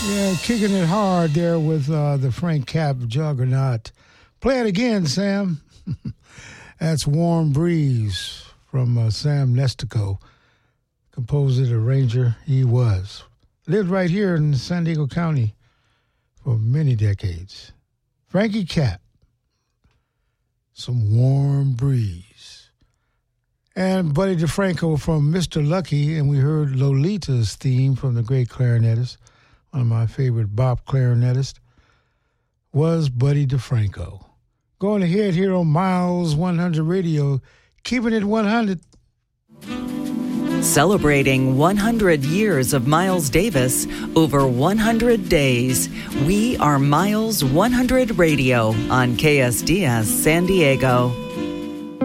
Yeah, kicking it hard there with the Frank Cap Juggernaut. Play it again, Sam. That's Warm Breeze from Sam Nestico. Composer, arranger, he was. Lived right here in San Diego County for many decades. Frankie Cap. Some Warm Breeze. And Buddy DeFranco from Mr. Lucky, and we heard Lolita's theme from the great clarinetist. One of my favorite bop clarinetists was Buddy DeFranco. Going ahead here on Miles 100 Radio, keeping it 100. Celebrating 100 years of Miles Davis over 100 days. We are Miles 100 Radio on KSDS San Diego.